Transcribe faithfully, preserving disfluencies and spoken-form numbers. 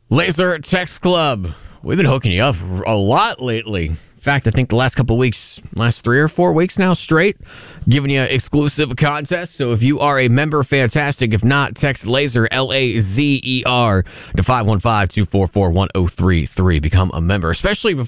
Laser Text Club. We've been hooking you up a lot lately. In fact, I think the last couple of weeks, last three or four weeks now straight, giving you exclusive contests. So if you are a member, fantastic. If not, text LASER, L A Z E R, to five one five, two four four, one zero three three. Become a member, especially